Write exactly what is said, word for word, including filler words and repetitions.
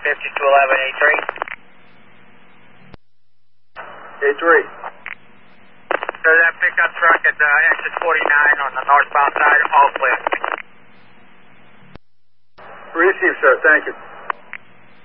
fifty to eleven, A three. A three. So that pickup truck at uh, exit forty-nine on the northbound side, all clear. Receive, sir. Thank you.